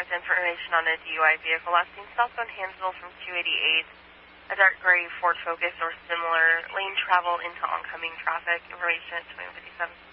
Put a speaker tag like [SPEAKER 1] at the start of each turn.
[SPEAKER 1] with information on a DUI vehicle last seen southbound Hansville from 288. A dark gray Ford Focus or similar lane travel into oncoming traffic. Information at 2157.